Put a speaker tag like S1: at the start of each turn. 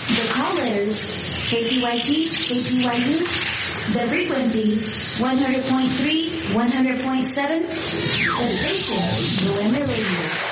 S1: The call letters KPYT, KPYU. The frequency 100.3, 100.7. The station, November Radio.